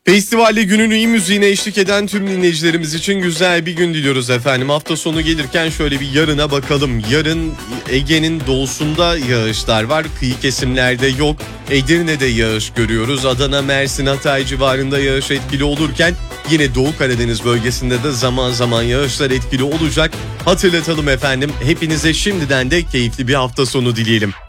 Festivalde günün iyi müziğine eşlik eden tüm dinleyicilerimiz için güzel bir gün diliyoruz efendim. Hafta sonu gelirken şöyle bir yarına bakalım. Yarın Ege'nin doğusunda yağışlar var. Kıyı kesimlerde yok. Edirne'de yağış görüyoruz. Adana, Mersin, Hatay civarında yağış etkili olurken yine Doğu Karadeniz bölgesinde de zaman zaman yağışlar etkili olacak. Hatırlatalım efendim. Hepinize şimdiden de keyifli bir hafta sonu dileyelim.